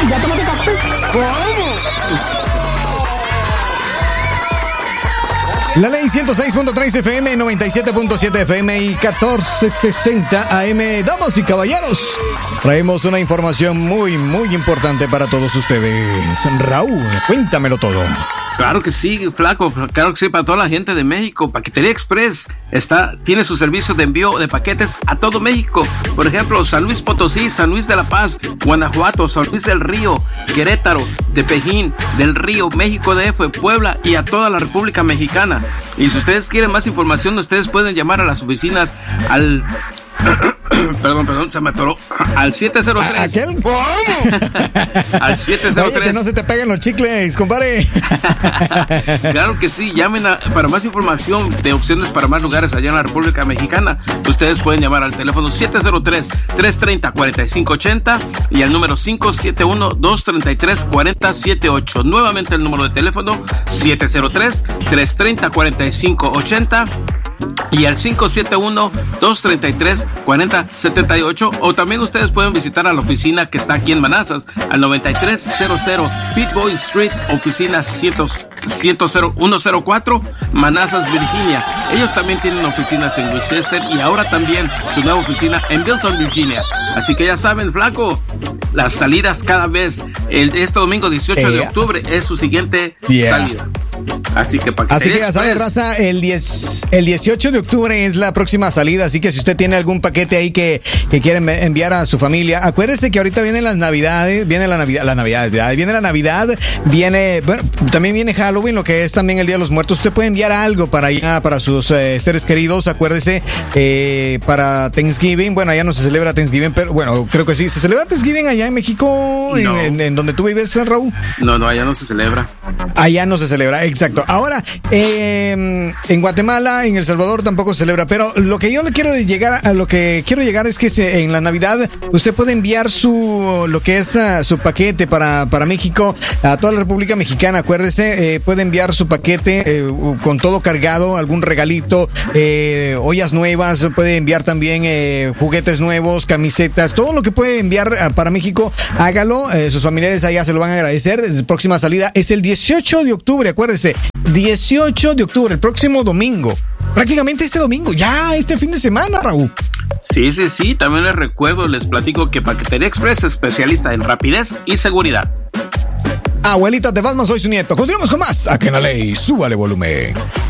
¿Ya tomaste café? ¿Cómo? La ley 106.3 FM, 97.7 FM y 1460 AM. Damas y caballeros, traemos una información muy importante para todos ustedes. Raúl, cuéntamelo todo. Claro que sí, flaco, claro que sí, para toda la gente de México. Paquetería Express tiene su servicio de envío de paquetes a todo México. Por ejemplo, San Luis Potosí, San Luis de la Paz, Guanajuato, San Luis del Río, Querétaro, Tepejín, del Río, México DF, Puebla y a toda la República Mexicana. Y si ustedes quieren más información, ustedes pueden llamar a las oficinas al... Perdón, se me atoró. Al 703. ¿Aquel? Al 703. Oye, que no se te peguen los chicles, compadre. Claro que sí, llamen para más información de opciones para más lugares allá en la República Mexicana. Ustedes pueden llamar al teléfono 703-330-4580 y al número 571-233-4078. Nuevamente el número de teléfono 703-330-4580 y al 571-233-4078. O también ustedes pueden visitar a la oficina que está aquí en Manassas, al 9300 Pete Boy Street, oficina 104, Manassas, Virginia. Ellos también tienen oficinas en Winchester y ahora también su nueva oficina en Milton, Virginia. Así que ya saben, flaco, las salidas cada vez. Este domingo 18 de octubre es su siguiente salida. Así que ya saben, raza, el 18 de octubre es la próxima salida, así que si usted tiene algún paquete ahí que quieren enviar a su familia, acuérdese que ahorita vienen las Navidades, viene la Navidad, bueno, también viene Halloween, lo que es también el Día de los Muertos. Usted puede enviar algo para allá, para sus seres queridos, acuérdese, para Thanksgiving. Bueno, allá no se celebra Thanksgiving, pero bueno, creo que sí. ¿Se celebra Thanksgiving allá en México, no. en donde tú vives, Raúl? No, allá no se celebra. Allá no se celebra, exacto. Ahora, en Guatemala, en El Salvador tampoco se celebra, pero lo que yo le quiero llegar es que en la Navidad usted puede enviar lo que es su paquete para México, a toda la República Mexicana. Acuérdese, puede enviar su paquete con todo cargado, algún regalito, ollas nuevas, puede enviar también juguetes nuevos, camisetas, todo lo que puede enviar para México, hágalo. Sus familiares allá se lo van a agradecer. La próxima salida es el 18 de octubre, acuérdese, 18 de octubre, el próximo domingo. Prácticamente este domingo, ya este fin de semana, Raúl. Sí, también les platico que Paquetería Express es especialista en rapidez y seguridad. Abuelita, te vas más, soy su nieto. Continuamos con más. Aquí en la ley, súbale volumen.